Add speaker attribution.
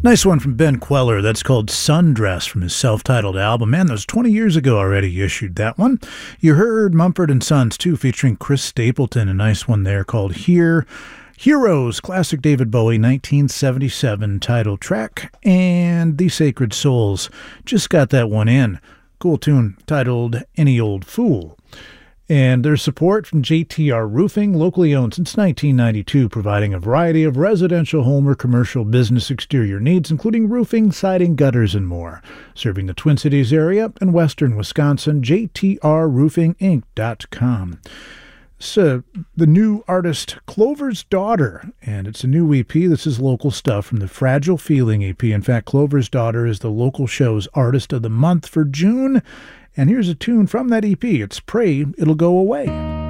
Speaker 1: Nice one from Ben Queller. That's called Sundress from his self-titled album. Man, that was 20 years ago already he issued that one. You heard Mumford & Sons, too, featuring Chris Stapleton. A nice one there called Here. Heroes, classic David Bowie, 1977 title track. And The Sacred Souls just got that one in. Cool tune titled Any Old Fool. And there's support from JTR Roofing, locally owned since 1992, providing a variety of residential, home, or commercial business exterior needs, including roofing, siding, gutters, and more. Serving the Twin Cities area and western Wisconsin, jtrroofinginc.com. So the new artist Clover's Daughter, and it's a new EP. This is local stuff from the Fragile Feeling EP. In fact, Clover's Daughter is the local show's Artist of the Month for June. And here's a tune from that EP. It's Pray It'll Go Away.